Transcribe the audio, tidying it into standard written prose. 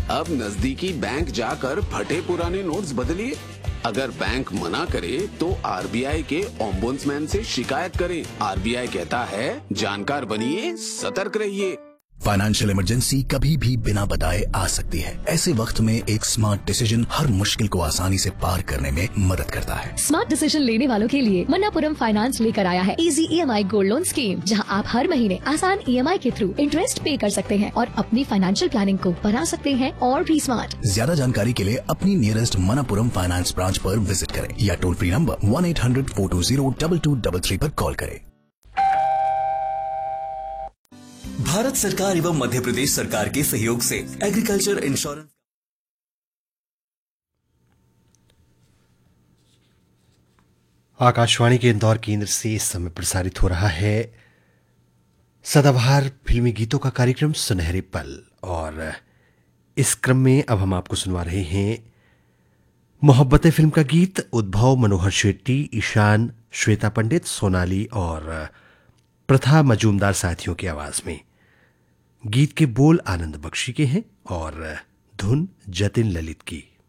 अब नजदीकी बैंक जाकर फटे पुराने नोट्स बदलिए। अगर बैंक मना करे तो आरबीआई के ओम्बुड्समैन से शिकायत करें। आरबीआई कहता है, जानकार बनिए, सतर्क रहिए। फाइनेंशियल इमरजेंसी कभी भी बिना बताए आ सकती है। ऐसे वक्त में एक स्मार्ट डिसीजन हर मुश्किल को आसानी से पार करने में मदद करता है। स्मार्ट डिसीजन लेने वालों के लिए मन्नापुरम फाइनेंस लेकर आया है easy EMI gold loan scheme, जहां आप हर महीने आसान ईएमआई के थ्रू इंटरेस्ट पे कर सकते हैं और अपनी फाइनेंशियल प्लानिंग को बना सकते हैं और भी स्मार्ट। ज्यादा जानकारी के लिए अपनी नियरेस्ट मन्नापुरम फाइनेंस ब्रांच पर विजिट करें या टोल फ्री नंबर 1-800-420-2233 पर कॉल करें। भारत सरकार एवं मध्य प्रदेश सरकार के सहयोग से एग्रीकल्चर इंश्योरेंस। आकाशवाणी के इंदौर केंद्र से इस समय प्रसारित हो रहा है सदाबहार फिल्मी गीतों का कार्यक्रम सुनहरे पल, और इस क्रम में अब हम आपको सुनवा रहे हैं मोहब्बतें फिल्म का गीत। उद्भव मनोहर शेट्टी, ईशान, श्वेता पंडित, सोनाली और प्रथा मजूमदार साथियों की आवाज में। गीत के बोल आनंद बख्शी के हैं और धुन जतिन ललित की।